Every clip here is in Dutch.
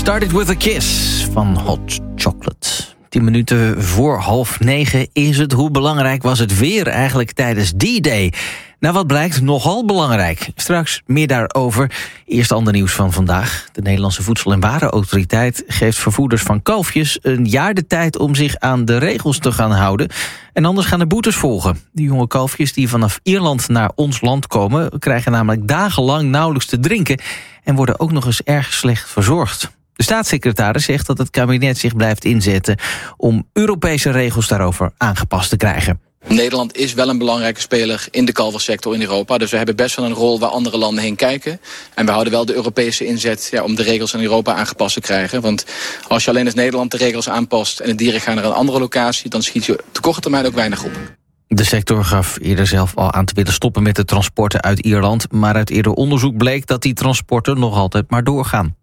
Started with a Kiss van Hot Chocolate. 10 minuten voor 8:30 is het. Hoe belangrijk was het weer eigenlijk tijdens D-Day? Nou, wat blijkt, nogal belangrijk. Straks meer daarover. Eerst ander nieuws van vandaag. De Nederlandse Voedsel- en Warenautoriteit geeft vervoerders van kalfjes een jaar de tijd om zich aan de regels te gaan houden. En anders gaan er boetes volgen. Die jonge kalfjes die vanaf Ierland naar ons land komen, krijgen namelijk dagenlang nauwelijks te drinken en worden ook nog eens erg slecht verzorgd. De staatssecretaris zegt dat het kabinet zich blijft inzetten om Europese regels daarover aangepast te krijgen. Nederland is wel een belangrijke speler in de kalversector in Europa. Dus we hebben best wel een rol waar andere landen heen kijken. En we houden wel de Europese inzet om de regels in Europa aangepast te krijgen. Want als je alleen als Nederland de regels aanpast en de dieren gaan naar een andere locatie, dan schiet je op korte termijn ook weinig op. De sector gaf eerder zelf al aan te willen stoppen met de transporten uit Ierland. Maar uit eerder onderzoek bleek dat die transporten nog altijd maar doorgaan.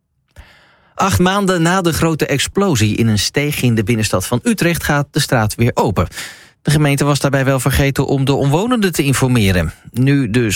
8 maanden na de grote explosie in een steeg in de binnenstad van Utrecht gaat de straat weer open. De gemeente was daarbij wel vergeten om de omwonenden te informeren. Nu de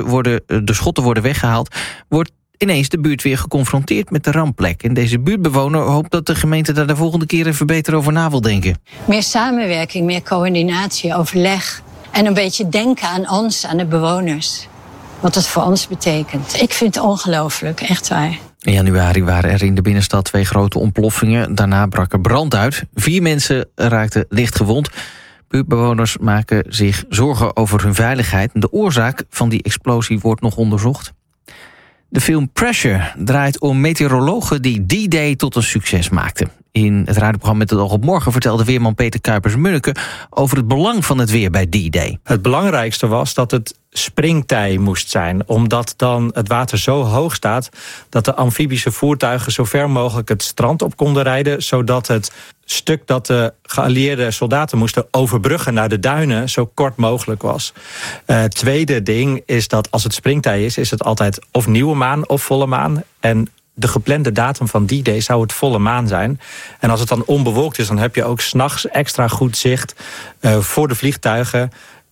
schotten worden weggehaald, wordt ineens de buurt weer geconfronteerd met de rampplek. En deze buurtbewoner hoopt dat de gemeente daar de volgende keer even beter over na wil denken. Meer samenwerking, meer coördinatie, overleg. En een beetje denken aan ons, aan de bewoners. Wat het voor ons betekent. Ik vind het ongelooflijk, echt waar. In januari waren er in de binnenstad 2 grote ontploffingen. Daarna brak er brand uit. 4 mensen raakten licht gewond. Buurtbewoners maken zich zorgen over hun veiligheid. De oorzaak van die explosie wordt nog onderzocht. De film Pressure draait om meteorologen die D-Day tot een succes maakten. In het radioprogramma Met het oog op morgen vertelde weerman Peter Kuipers-Munneke over het belang van het weer bij D-Day. Het belangrijkste was dat het springtij moest zijn, omdat dan het water zo hoog staat dat de amfibische voertuigen zo ver mogelijk het strand op konden rijden, zodat het stuk dat de geallieerde soldaten moesten overbruggen naar de duinen zo kort mogelijk was. Tweede ding is dat als het springtij is het altijd of nieuwe maan of volle maan. En de geplande datum van D-Day zou het volle maan zijn. En als het dan onbewolkt is, dan heb je ook 's nachts extra goed zicht voor de vliegtuigen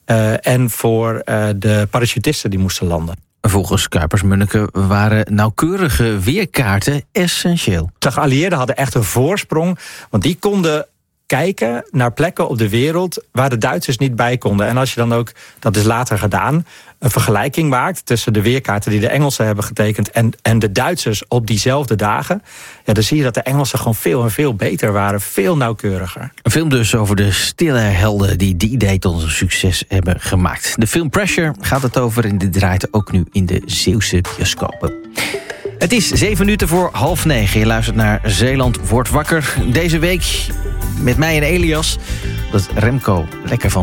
en voor de parachutisten die moesten landen. Volgens Kuipers-Munneke waren nauwkeurige weerkaarten essentieel. De geallieerden hadden echt een voorsprong, want die konden kijken naar plekken op de wereld waar de Duitsers niet bij konden. En als je dan ook, dat is later gedaan, een vergelijking maakt tussen de weerkaarten die de Engelsen hebben getekend en de Duitsers op diezelfde dagen, dan zie je dat de Engelsen gewoon veel en veel beter waren, veel nauwkeuriger. Een film dus over de stille helden die D-Day tot een succes hebben gemaakt. De film Pressure gaat het over en dit draait ook nu in de Zeeuwse bioscopen. Het is 7 minuten voor 8:30. Je luistert naar Zeeland wordt wakker. Deze week met mij en Elias, dat Remco lekker van